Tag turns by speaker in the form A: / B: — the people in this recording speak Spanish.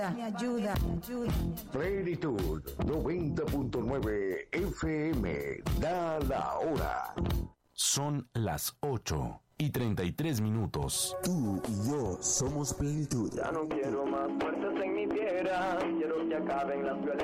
A: Me ayuda.
B: Plenitud 90.9 FM. Da la hora.
C: Son las 8:33.
D: Tú y yo somos plenitud.
E: Ya no quiero más muertes en mi tierra. Quiero que acaben las violencias.